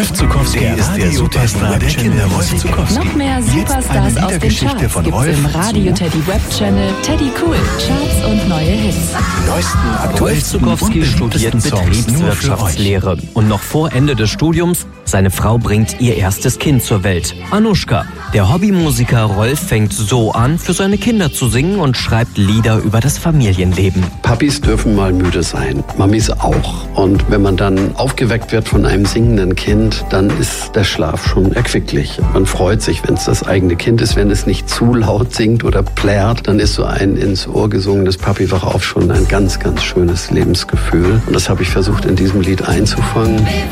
Rolf Zuckowski ist der Superstar der Kinder. Rolf Zuckowski. Noch mehr Superstars aus den Charts gibt's im Radio Teddy Web Channel Teddy Cool. Charts und neue Hits. Die neuesten, Rolf Zuckowski studiert Betriebswirtschaftslehre und noch vor Ende des Studiums, seine Frau bringt ihr erstes Kind zur Welt, Anushka. Der Hobbymusiker Rolf fängt so an, für seine Kinder zu singen und schreibt Lieder über das Familienleben. Papis dürfen mal müde sein, Mamis auch. Und wenn man dann aufgeweckt wird von einem singenden Kind, dann ist der Schlaf schon erquicklich. Man freut sich, wenn es das eigene Kind ist, wenn es nicht zu laut singt oder plärt, dann ist so ein ins Ohr gesungenes Papi wach auf schon ein ganz, ganz schönes Lebensgefühl. Und das habe ich versucht in diesem Lied einzufangen.